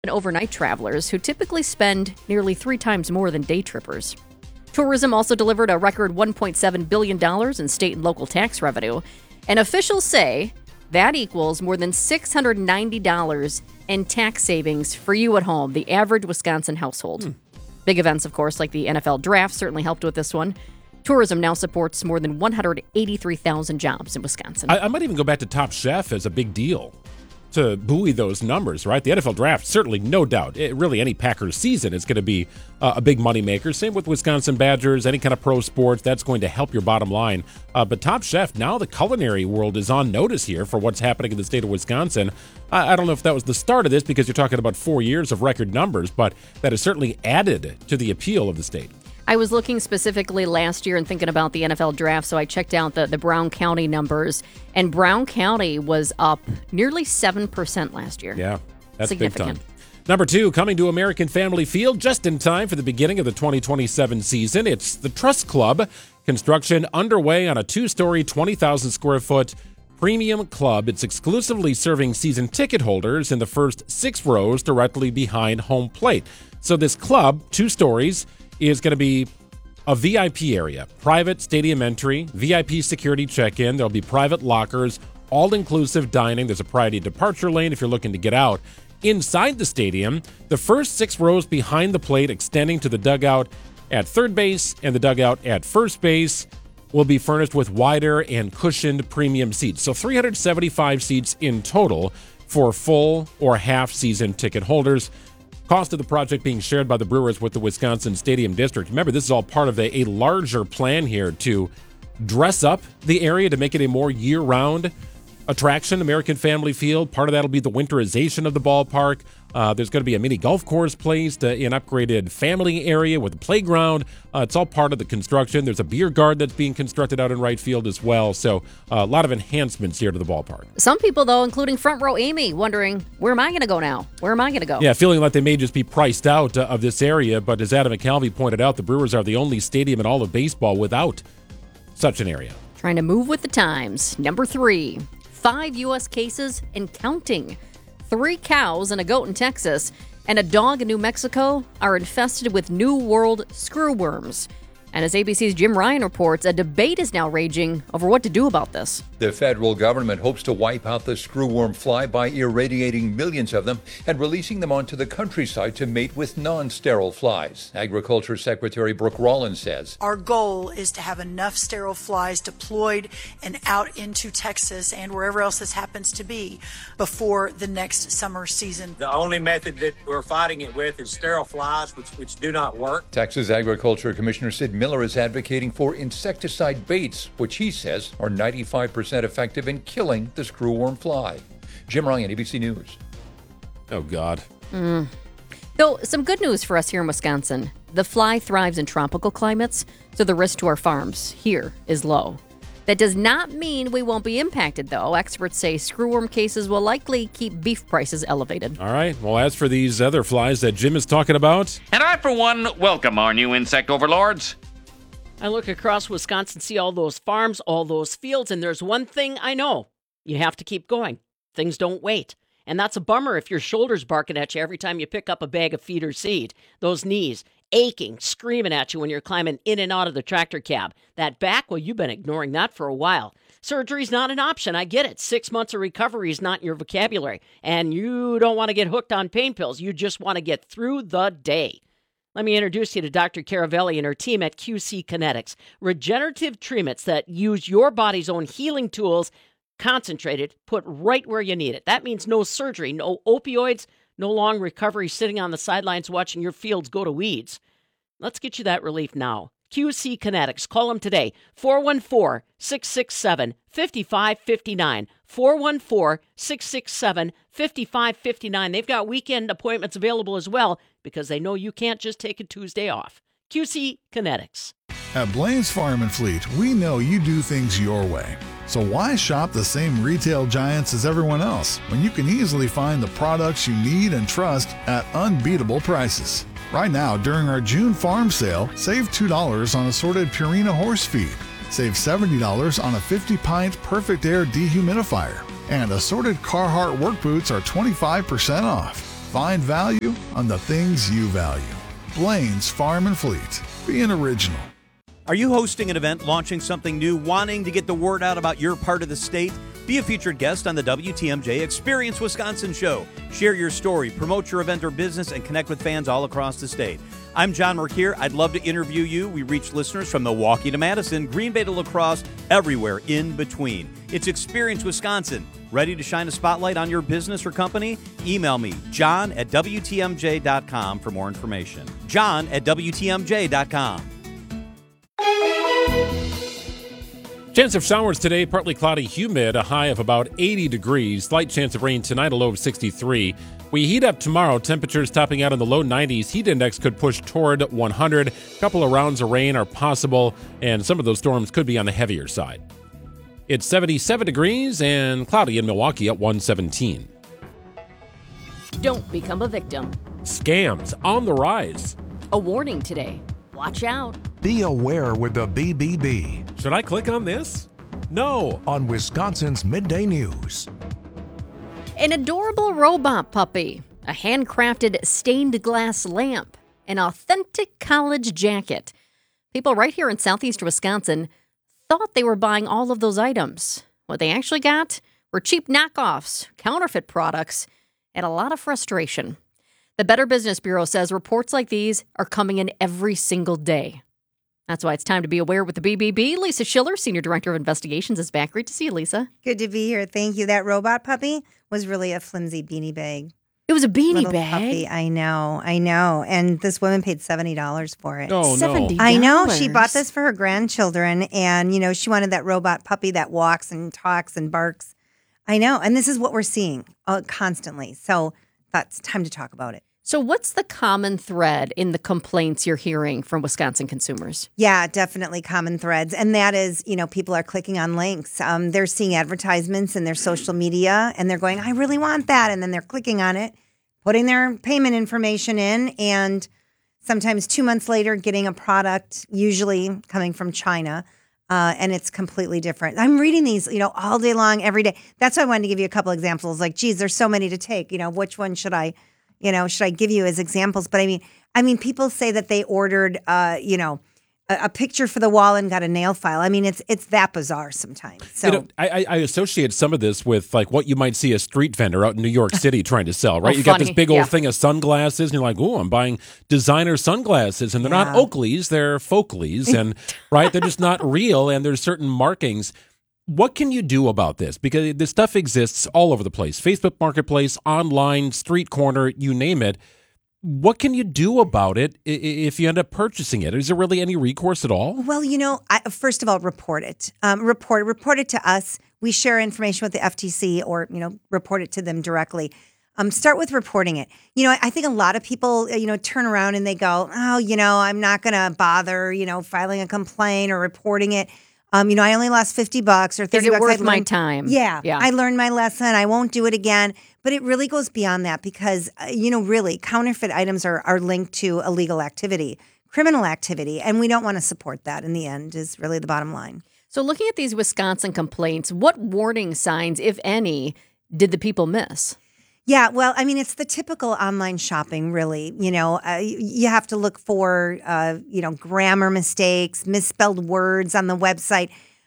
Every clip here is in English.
and overnight travelers who typically spend nearly 3 times more than day trippers. Tourism also delivered a record $1.7 billion in state and local tax revenue, and officials say that equals more than $690 in tax savings for you at home, the average Wisconsin household. Big events, of course, like the NFL draft certainly helped with this one. Tourism now supports more than 183,000 jobs in Wisconsin. I might even go back to Top Chef as a big deal to buoy those numbers, right? The NFL draft, certainly, no doubt. Really, any Packers season is going to be a big moneymaker. Same with Wisconsin Badgers, any kind of pro sports, that's going to help your bottom line. But Top Chef, now the culinary world is on notice here for what's happening in the state of Wisconsin. I don't know if that was the start of this because you're talking about 4 years of record numbers, but that has certainly added to the appeal of the state. I was looking specifically last year and thinking about the NFL draft, so I checked out the Brown County numbers, and Brown County was up nearly 7% last year. Yeah, that's significant. big time. Number 2, coming to American Family Field just in time for the beginning of the 2027 season. It's the Trust Club. Construction underway on a 2-story, 20,000 square foot premium club. It's exclusively serving season ticket holders in the first 6 rows directly behind home plate. So this club, 2 stories, is going to be a VIP area, private stadium entry, VIP security check-in. There'll be private lockers, all-inclusive dining. There's a priority departure lane if you're looking to get out. Inside the stadium, the first 6 rows behind the plate extending to the dugout at third base and the dugout at first base will be furnished with wider and cushioned premium seats. So 375 seats in total for full or half-season ticket holders. Cost of the project being shared by the Brewers with the Wisconsin Stadium District. Remember, this is all part of a larger plan here to dress up the area to make it a more year-round attraction, American Family Field. Part of that will be the winterization of the ballpark. There's going to be a mini golf course placed, an upgraded family area with a playground. It's all part of the construction. There's a beer garden that's being constructed out in right field as well. So a lot of enhancements here to the ballpark. Some people, though, including front row Amy, wondering, where am I going to go now? Where am I going to go? Yeah, feeling like they may just be priced out of this area. But as Adam McCalvey pointed out, the Brewers are the only stadium in all of baseball without such an area. Trying to move with the times. Number 3, 5 U.S. cases and counting. 3 cows and a goat in Texas and a dog in New Mexico are infested with New World screwworms. And as ABC's Jim Ryan reports, a debate is now raging over what to do about this. The federal government hopes to wipe out the screwworm fly by irradiating millions of them and releasing them onto the countryside to mate with non-sterile flies. Agriculture Secretary Brooke Rollins says, our goal is to have enough sterile flies deployed and out into Texas and wherever else this happens to be before the next summer season. The only method that we're fighting it with is sterile flies, which do not work. Texas Agriculture Commissioner Sid Miller is advocating for insecticide baits, which he says are 95% effective in killing the screwworm fly. Jim Ryan, ABC News. Oh, God. Though, some good news for us here in Wisconsin. The fly thrives in tropical climates, so the risk to our farms here is low. That does not mean we won't be impacted, though. Experts say screwworm cases will likely keep beef prices elevated. All right. Well, as for these other flies that Jim is talking about, and I, for one, welcome our new insect overlords. I look across Wisconsin, see all those farms, all those fields, and there's one thing I know. You have to keep going. Things don't wait. And that's a bummer if your shoulder's barking at you every time you pick up a bag of feed or seed. Those knees aching, screaming at you when you're climbing in and out of the tractor cab. That back, well, you've been ignoring that for a while. Surgery's not an option, I get it. 6 months of recovery is not in your vocabulary. And you don't want to get hooked on pain pills. You just want to get through the day. Let me introduce you to Dr. Caravelli and her team at QC Kinetics. Regenerative treatments that use your body's own healing tools, concentrated, put right where you need it. That means no surgery, no opioids, no long recovery sitting on the sidelines watching your fields go to weeds. Let's get you that relief now. QC Kinetics. Call them today. 414-667-5559. 414-667-5559. They've got weekend appointments available as well because they know you can't just take a Tuesday off. QC Kinetics. At Blaine's Farm and Fleet, we know you do things your way. So why shop the same retail giants as everyone else when you can easily find the products you need and trust at unbeatable prices? Right now, during our June farm sale, save $2 on assorted Purina horse feed. Save $70 on a 50-pint Perfect Air dehumidifier. And assorted Carhartt work boots are 25% off. Find value on the things you value. Blaine's Farm and Fleet. Being original. Are you hosting an event, launching something new, wanting to get the word out about your part of the state? Be a featured guest on the WTMJ Experience Wisconsin show. Share your story, promote your event or business, and connect with fans all across the state. I'm John Merkier. I'd love to interview you. We reach listeners from Milwaukee to Madison, Green Bay to La Crosse, everywhere in between. It's Experience Wisconsin. Ready to shine a spotlight on your business or company? Email me, john@WTMJ.com for more information. john@WTMJ.com. Chance of showers today, partly cloudy, humid, a high of about 80 degrees. Slight chance of rain tonight, a low of 63. We heat up tomorrow, temperatures topping out in the low 90s. Heat index could push toward 100. A couple of rounds of rain are possible, and some of those storms could be on the heavier side. It's 77 degrees and cloudy in Milwaukee at 117. Don't become a victim. Scams on the rise. A warning today. Watch out. Be aware with the BBB. Should I click on this? No. On Wisconsin's Midday News. An adorable robot puppy, a handcrafted stained glass lamp, an authentic college jacket. People right here in southeast Wisconsin thought they were buying all of those items. What they actually got were cheap knockoffs, counterfeit products, and a lot of frustration. The Better Business Bureau says reports like these are coming in every single day. That's why it's time to be aware with the BBB. Lisa Schiller, Senior Director of Investigations, is back. Great to see you, Lisa. Good to be here. Thank you. That robot puppy was really a flimsy beanie bag. It was a beanie Little bag? Puppy. I know. And this woman paid $70 for it. Oh, no. $70. I know. She bought this for her grandchildren, and, she wanted that robot puppy that walks and talks and barks. I know. And this is what we're seeing constantly. So that's time to talk about it. So what's the common thread in the complaints you're hearing from Wisconsin consumers? Yeah, definitely common threads. And that is, people are clicking on links. They're seeing advertisements in their social media and they're going, I really want that. And then they're clicking on it, putting their payment information in, and sometimes 2 months later getting a product, usually coming from China, and it's completely different. I'm reading these, all day long, every day. That's why I wanted to give you a couple examples. Like, geez, there's so many to take. Which one should I give you as examples? But I mean, people say that they ordered, a picture for the wall and got a nail file. I mean, it's that bizarre sometimes. So I associate some of this with like what you might see a street vendor out in New York City trying to sell, right? Oh, you got this funny. big old thing of sunglasses, and you're like, "Oh, I'm buying designer sunglasses," and they're not Oakleys, they're Folkleys, and right, they're just not real, and there's certain markings. What can you do about this? Because this stuff exists all over the place. Facebook Marketplace, online, street corner, you name it. What can you do about it if you end up purchasing it? Is there really any recourse at all? Well, first of all, report it. Report it to us. We share information with the FTC or, report it to them directly. Start with reporting it. I think a lot of people, turn around and they go, oh, I'm not going to bother, filing a complaint or reporting it. I only lost $50 or $30. Is it worth my time? Yeah. I learned my lesson. I won't do it again. But it really goes beyond that because, really, counterfeit items are linked to illegal activity, criminal activity, and we don't want to support that in the end is really the bottom line. So looking at these Wisconsin complaints, what warning signs, if any, did the people miss? Yeah, well, it's the typical online shopping, really. You have to look for, grammar mistakes, misspelled words on the website,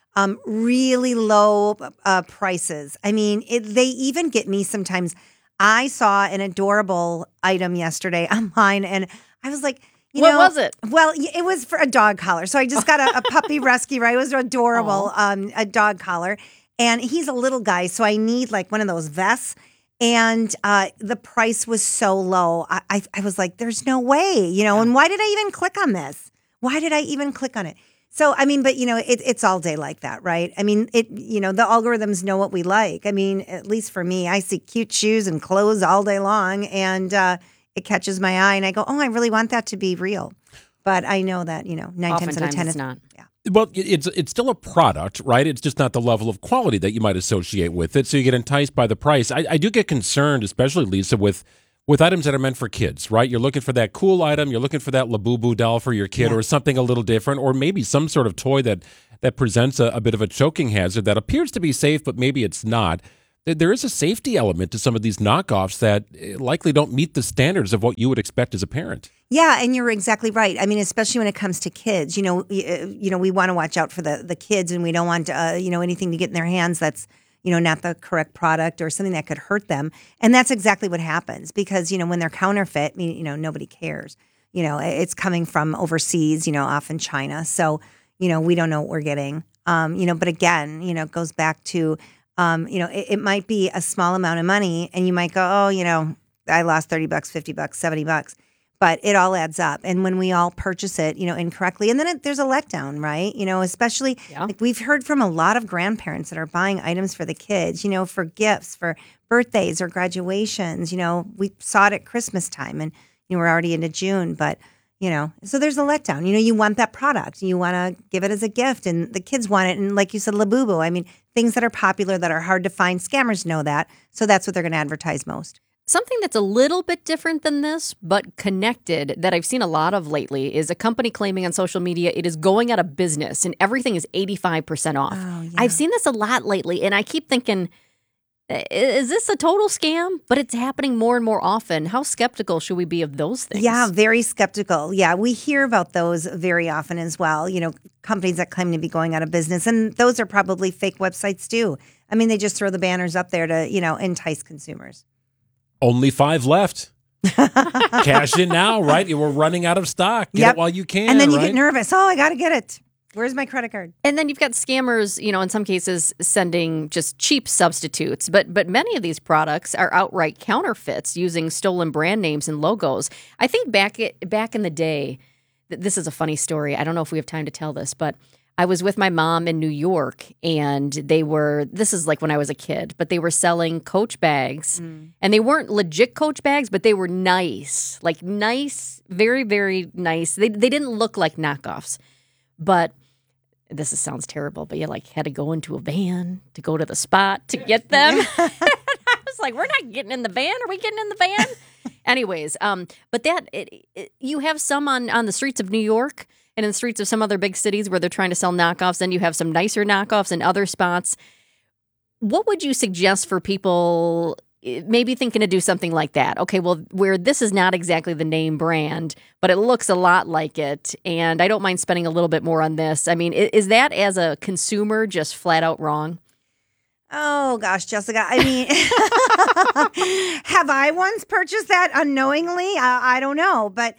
really low prices. They even get me sometimes. I saw an adorable item yesterday online, and I was like, what was it? Well, it was for a dog collar. So I just got a puppy rescue, right? It was adorable, a dog collar. And he's a little guy, so I need like one of those vests. And the price was so low. I was like, there's no way, and why did I even click on this? Why did I even click on it? So, but it's all day like that, right? The algorithms know what we like. At least for me, I see cute shoes and clothes all day long, and it catches my eye, and I go, oh, I really want that to be real. But I know that, 9 times out of 10 it's not. Yeah. Well, it's still a product, right? It's just not the level of quality that you might associate with it, so you get enticed by the price. I do get concerned, especially, Lisa, with items that are meant for kids, right? You're looking for that cool item, you're looking for that Labubu doll for your kid, or something a little different, or maybe some sort of toy that presents a bit of a choking hazard that appears to be safe, but maybe it's not. there is a safety element to some of these knockoffs that likely don't meet the standards of what you would expect as a parent. Yeah, and you're exactly right. I mean, especially when it comes to kids, we want to watch out for the kids, and we don't want anything to get in their hands that's not the correct product or something that could hurt them. And that's exactly what happens because when they're counterfeit, nobody cares. It's coming from overseas, often China. So we don't know what we're getting. But again, it goes back to it might be a small amount of money, and you might go, I lost $30, $50, $70. But it all adds up. And when we all purchase it, incorrectly, and then there's a letdown, right? Especially like we've heard from a lot of grandparents that are buying items for the kids, for gifts, for birthdays or graduations. We saw it at Christmas time and we're already into June, but so there's a letdown. You want that product. You want to give it as a gift and the kids want it. And like you said, Labubu, I mean, things that are popular that are hard to find, scammers know that. So that's what they're going to advertise most. Something that's a little bit different than this, but connected, that I've seen a lot of lately is a company claiming on social media it is going out of business and everything is 85% off. Oh, yeah. I've seen this a lot lately, and I keep thinking, is this a total scam? But it's happening more and more often. How skeptical should we be of those things? Yeah, very skeptical. Yeah, we hear about those very often as well. Companies that claim to be going out of business. And those are probably fake websites too. I mean, they just throw the banners up there to, entice consumers. Only 5 left. Cash in now, right? We're running out of stock. Get it while you can. And then you get nervous. Oh, I got to get it. Where's my credit card? And then you've got scammers, in some cases sending just cheap substitutes. But many of these products are outright counterfeits using stolen brand names and logos. I think back in the day, this is a funny story. I don't know if we have time to tell this, but I was with my mom in New York, and this is like when I was a kid, but they were selling Coach bags, and they weren't legit Coach bags, but they were nice, very, very nice. They didn't look like knockoffs, but sounds terrible, but you had to go into a van to go to the spot to get them. I was like, we're not getting in the van. Are we getting in the van? Anyways, but you have some on the streets of New York and in the streets of some other big cities where they're trying to sell knockoffs. Then you have some nicer knockoffs in other spots. What would you suggest for people maybe thinking to do something like that? Okay, well, where this is not exactly the name brand, but it looks a lot like it, and I don't mind spending a little bit more on this. I mean, is that as a consumer just flat out wrong? Oh, gosh, Jessica. I mean, have I once purchased that unknowingly? I don't know. But,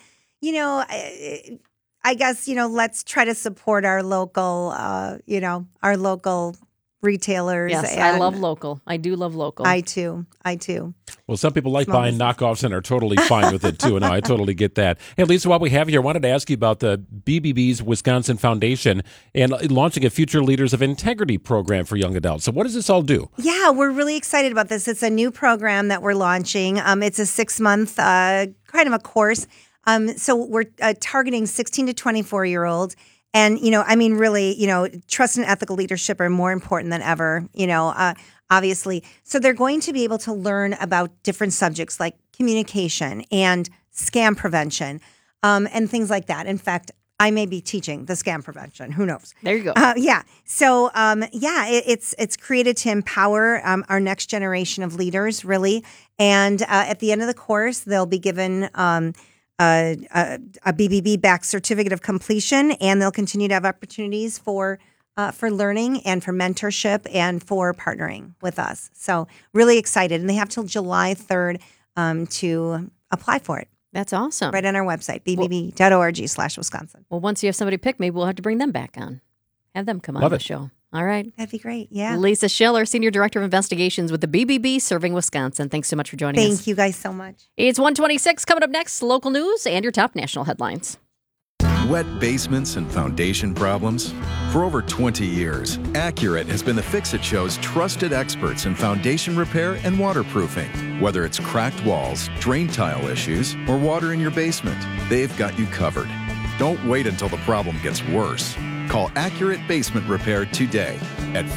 I guess, let's try to support our local, our local retailers. Yes, I love local. I do love local. I too. Well, some people like buying knockoffs and are totally fine with it too. And I totally get that. Hey, Lisa, while we have you here, I wanted to ask you about the BBB's Wisconsin Foundation and launching a Future Leaders of Integrity program for young adults. So what does this all do? Yeah, we're really excited about this. It's a new program that we're launching. It's a 6-month kind of a course. So we're targeting 16 to 24-year-olds. And, really, trust and ethical leadership are more important than ever, obviously. So they're going to be able to learn about different subjects like communication and scam prevention and things like that. In fact, I may be teaching the scam prevention. Who knows? There you go. Yeah. So, it's created to empower our next generation of leaders, really. And at the end of the course, they'll be given a BBB-backed certificate of completion, and they'll continue to have opportunities for learning and for mentorship and for partnering with us. So really excited. And they have till July 3rd to apply for it. That's awesome. Right on our website, bbb.org/Wisconsin. Well, once you have somebody picked, maybe we'll have to bring them back on. Have them come on the show. All right. That'd be great. Yeah. Lisa Schiller, Senior Director of Investigations with the BBB serving Wisconsin. Thanks so much for joining us. Thank you guys so much. It's 1:26 coming up next. Local news and your top national headlines. Wet basements and foundation problems? For over 20 years, Accurate has been the Fix-It Show's trusted experts in foundation repair and waterproofing. Whether it's cracked walls, drain tile issues, or water in your basement, they've got you covered. Don't wait until the problem gets worse. Call Accurate Basement Repair today at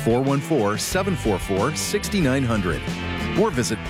414-744-6900 or visit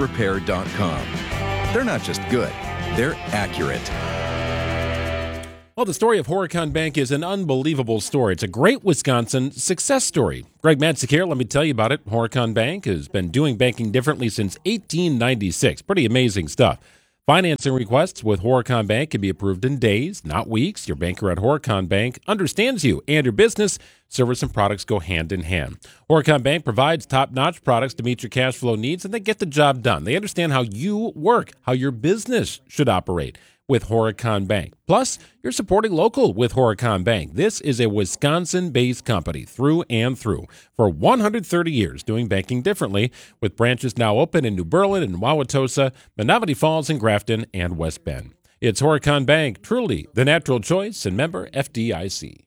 AccurateBasementRepair.com. They're not just good, they're accurate. Well, the story of Horicon Bank is an unbelievable story. It's a great Wisconsin success story. Greg Matzik here. Let me tell you about it. Horicon Bank has been doing banking differently since 1896. Pretty amazing stuff. Financing requests with Horicon Bank can be approved in days, not weeks. Your banker at Horicon Bank understands you and your business. Service and products go hand in hand. Horicon Bank provides top-notch products to meet your cash flow needs, and they get the job done. They understand how you work, how your business should operate with Horicon Bank. Plus, you're supporting local with Horicon Bank. This is a Wisconsin-based company through and through for 130 years doing banking differently, with branches now open in New Berlin and Wauwatosa, Menominee Falls and Grafton and West Bend. It's Horicon Bank, truly the natural choice, and member FDIC.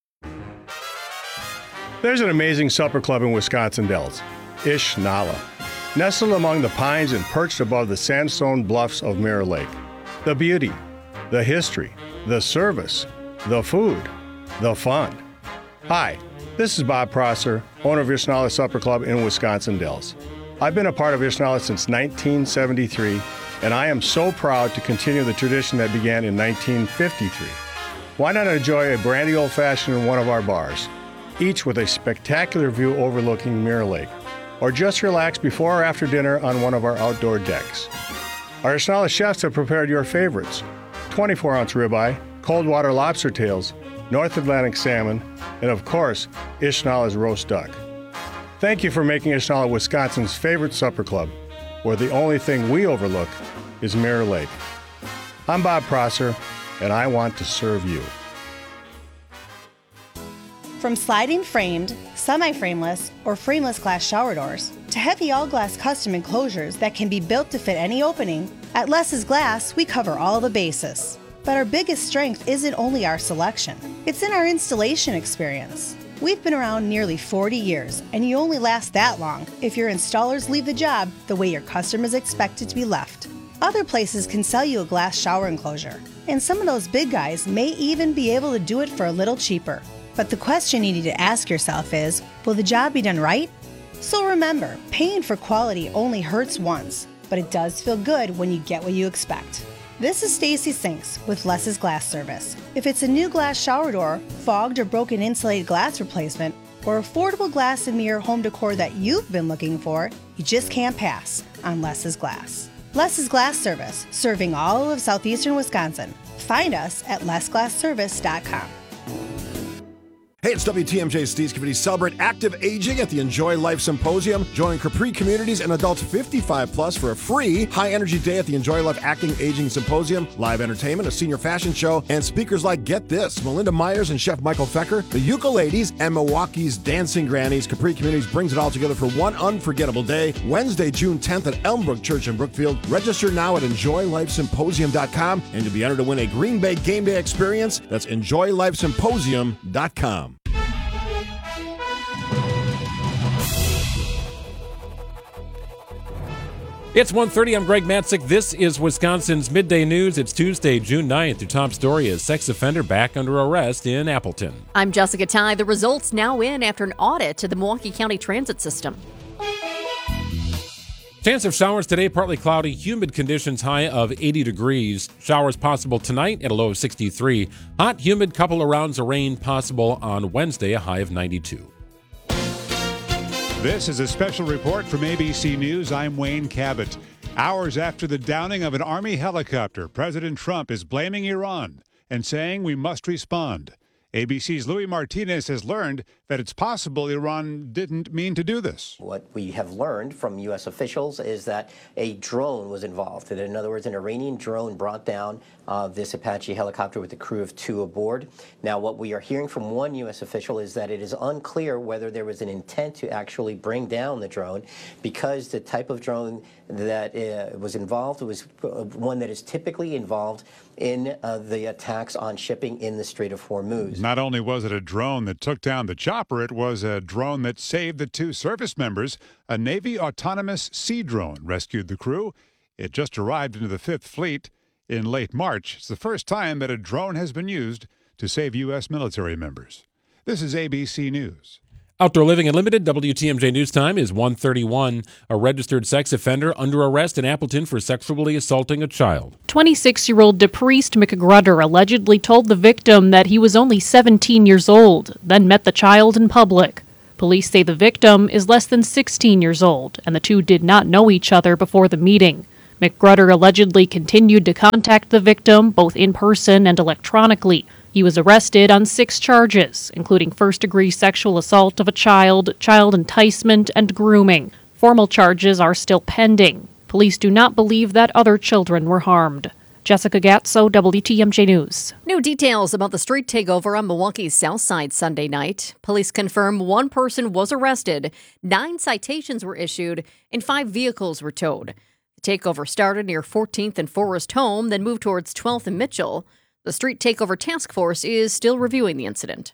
There's an amazing supper club in Wisconsin Dells, Ish Nala, nestled among the pines and perched above the sandstone bluffs of Mirror Lake. The beauty, the history, the service, the food, the fun. Hi, this is Bob Prosser, owner of Ishnala Supper Club in Wisconsin Dells. I've been a part of Ishnala since 1973, and I am so proud to continue the tradition that began in 1953. Why not enjoy a brandy old-fashioned in one of our bars, each with a spectacular view overlooking Mirror Lake, or just relax before or after dinner on one of our outdoor decks. Our Ishnala chefs have prepared your favorites: 24-ounce ribeye, cold water lobster tails, North Atlantic salmon, and of course, Ishnala's roast duck. Thank you for making Ishnala Wisconsin's favorite supper club, where the only thing we overlook is Mirror Lake. I'm Bob Prosser, and I want to serve you. From sliding framed, semi-frameless, or frameless glass shower doors, to heavy all-glass custom enclosures that can be built to fit any opening, at Less's Glass, we cover all the bases. But our biggest strength isn't only our selection, it's in our installation experience. We've been around nearly 40 years, and you only last that long if your installers leave the job the way your customers expect it to be left. Other places can sell you a glass shower enclosure, and some of those big guys may even be able to do it for a little cheaper. But the question you need to ask yourself is, will the job be done right? So remember, paying for quality only hurts once, but it does feel good when you get what you expect. This is Stacy Sinks with Less's Glass Service. If it's a new glass shower door, fogged or broken insulated glass replacement, or affordable glass and mirror home decor that you've been looking for, you just can't pass on Less's Glass. Less's Glass Service, serving all of southeastern Wisconsin. Find us at lessglassservice.com. Hey, it's WTMJ's Steve Scavini. Celebrate active aging at the Enjoy Life Symposium. Join Capri Communities and adults 55 plus for a free high-energy day at the Enjoy Life Acting Aging Symposium. Live entertainment, a senior fashion show, and speakers like, get this, Melinda Myers and Chef Michael Fecker, the Ukuladies, and Milwaukee's Dancing Grannies. Capri Communities brings it all together for one unforgettable day, Wednesday, June 10th at Elmbrook Church in Brookfield. Register now at EnjoyLifeSymposium.com, and you'll be entered to win a Green Bay game day experience. That's EnjoyLifeSymposium.com. It's 1:30. I'm Greg Matzik. This is Wisconsin's Midday News. It's Tuesday, June 9th. Your top story is sex offender back under arrest in Appleton. I'm Jessica Ty. The results now in after an audit to the Milwaukee County transit system. Chance of showers today, partly cloudy, humid conditions, high of 80 degrees. Showers possible tonight at a low of 63. Hot, humid, couple of rounds of rain possible on Wednesday, a high of 92. This is a special report from ABC News. I'm Wayne Cabot. Hours after the downing of an Army helicopter, President Trump is blaming Iran and saying we must respond. ABC's Louis Martinez has learned that it's possible Iran didn't mean to do this. What we have learned from U.S. officials is that a drone was involved. In other words, an Iranian drone brought down this Apache helicopter with a crew of 2 aboard. Now, what we are hearing from one U.S. official is that it is unclear whether there was an intent to actually bring down the drone, because the type of drone that was involved was one that is typically involved in the attacks on shipping in the Strait of Hormuz. Not only was it a drone that took down the chopper, it was a drone that saved the 2 service members. A Navy autonomous sea drone rescued the crew. It just arrived into the 5th Fleet in late March. It's the first time that a drone has been used to save U.S. military members. This is ABC News. Outdoor Living Unlimited, WTMJ News Time is 1:31. A registered sex offender under arrest in Appleton for sexually assaulting a child. 26-year-old DePriest McGruder allegedly told the victim that he was only 17 years old, then met the child in public. Police say the victim is less than 16 years old, and the two did not know each other before the meeting. McGruder allegedly continued to contact the victim both in person and electronically. He was arrested on 6 charges, including first-degree sexual assault of a child, child enticement, and grooming. Formal charges are still pending. Police do not believe that other children were harmed. Jessica Gatso, WTMJ News. New details about the street takeover on Milwaukee's South Side Sunday night. Police confirm 1 person was arrested, 9 citations were issued, and 5 vehicles were towed. The takeover started near 14th and Forest Home, then moved towards 12th and Mitchell. The Street Takeover Task Force is still reviewing the incident.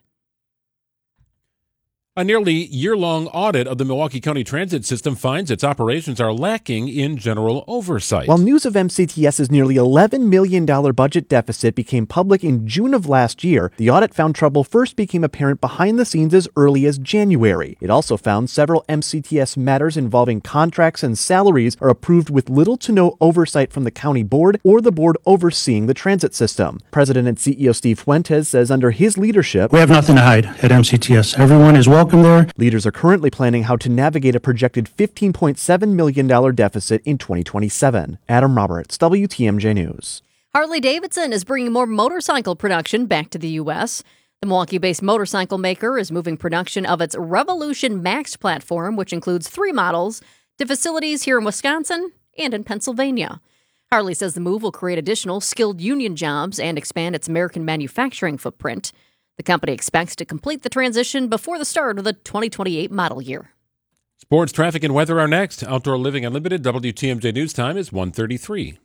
A nearly year-long audit of the Milwaukee County Transit System finds its operations are lacking in general oversight. While news of MCTS's nearly $11 million budget deficit became public in June of last year, the audit found trouble first became apparent behind the scenes as early as January. It also found several MCTS matters involving contracts and salaries are approved with little to no oversight from the county board or the board overseeing the transit system. President and CEO Steve Fuentes says under his leadership, we have nothing to hide at MCTS. Everyone is welcome there. Leaders are currently planning how to navigate a projected $15.7 million deficit in 2027. Adam Roberts, WTMJ News. Harley-Davidson is bringing more motorcycle production back to the U.S. The Milwaukee-based motorcycle maker is moving production of its Revolution Max platform, which includes 3 models, to facilities here in Wisconsin and in Pennsylvania. Harley says the move will create additional skilled union jobs and expand its American manufacturing footprint. The company expects to complete the transition before the start of the 2028 model year. Sports, traffic, and weather are next. Outdoor Living Unlimited, WTMJ News Time is 1:33.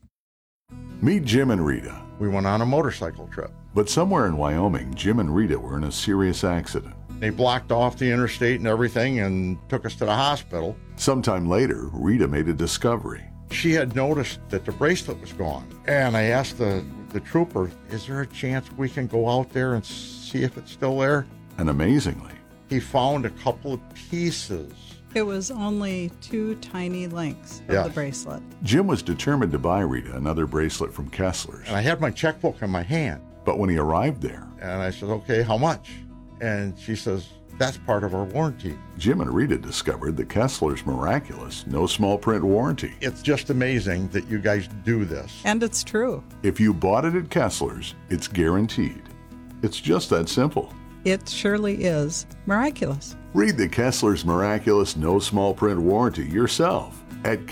Meet Jim and Rita. We went on a motorcycle trip. But somewhere in Wyoming, Jim and Rita were in a serious accident. They blocked off the interstate and everything and took us to the hospital. Sometime later, Rita made a discovery. She had noticed that the bracelet was gone. And I asked the trooper, is there a chance we can go out there and see if it's still there? And amazingly, he found a couple of pieces. It was only 2 tiny links of the bracelet. Jim was determined to buy Rita another bracelet from Kessler's. And I had my checkbook in my hand. But when he arrived there, and I said, okay, how much? And she says, that's part of our warranty. Jim and Rita discovered the Kessler's miraculous no small print warranty. It's just amazing that you guys do this. And it's true. If you bought it at Kessler's, it's guaranteed. It's just that simple. It surely is miraculous. Read the Kessler's miraculous no small print warranty yourself at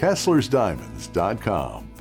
KesslersDiamonds.com.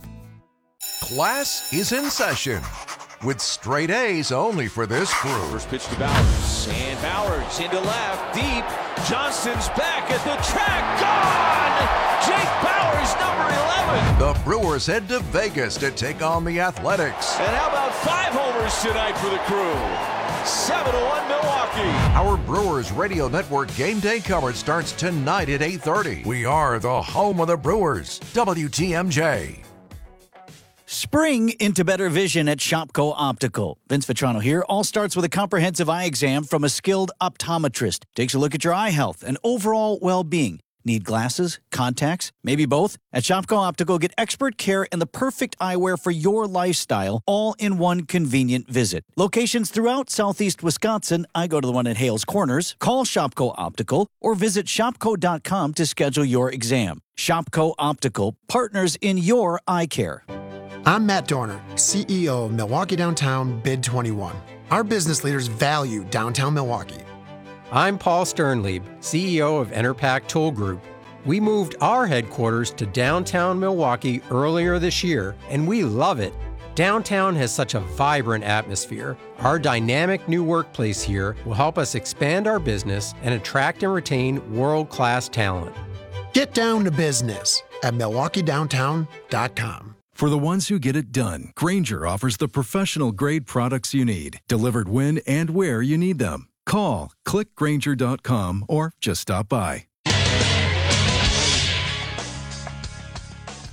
Class is in session with straight A's only for this crew. First pitch to Bowers, and Bowers into left, deep. Johnston's back at the track, gone! Jake Bowers, number 11. The Brewers head to Vegas to take on the Athletics. And how about 5 homers tonight for the crew? 7-1 Milwaukee. Our Brewers Radio Network game day coverage starts tonight at 8:30. We are the home of the Brewers, WTMJ. Spring into better vision at Shopko Optical. Vince Vitrano here. All starts with a comprehensive eye exam from a skilled optometrist. Takes a look at your eye health and overall well-being. Need glasses, contacts, maybe both? At Shopko Optical, get expert care and the perfect eyewear for your lifestyle, all in one convenient visit. Locations throughout southeast Wisconsin. I go to the one at Hales Corners. Call Shopko Optical or visit shopko.com to schedule your exam. Shopko Optical, partners in your eye care. I'm Matt Dorner, CEO of Milwaukee Downtown Bid 21. Our business leaders value downtown Milwaukee. I'm Paul Sternlieb, CEO of Enerpac Tool Group. We moved our headquarters to downtown Milwaukee earlier this year, and we love it. Downtown has such a vibrant atmosphere. Our dynamic new workplace here will help us expand our business and attract and retain world-class talent. Get down to business at MilwaukeeDowntown.com. For the ones who get it done, Grainger offers the professional-grade products you need, delivered when and where you need them. Call, click Grainger.com, or just stop by.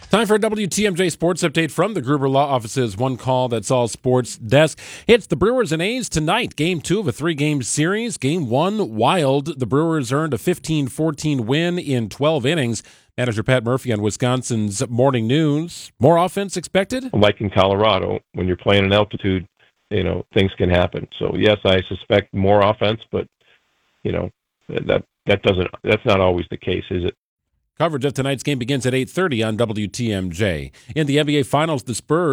Time for a WTMJ Sports Update from the Gruber Law Office's One Call That's All Sports desk. It's the Brewers and A's tonight. Game 2 of a 3-game series. Game 1, wild. The Brewers earned a 15-14 win in 12 innings. Manager Pat Murphy on Wisconsin's Morning News. More offense expected? Like in Colorado, when you're playing in altitude, things can happen. So, yes, I suspect more offense, but, that's not always the case, is it? Coverage of tonight's game begins at 8:30 on WTMJ. In the NBA Finals, the Spurs